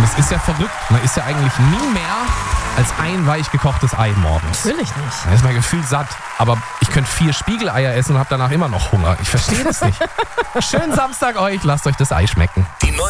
das ist ja verrückt. Man isst ja eigentlich nie mehr als ein weich gekochtes Ei morgens. Natürlich nicht. Dann ist man gefühlt satt. Aber ich könnte 4 Spiegeleier essen und habe danach immer noch Hunger. Ich verstehe das nicht. Schönen Samstag euch. Lasst euch das Ei schmecken.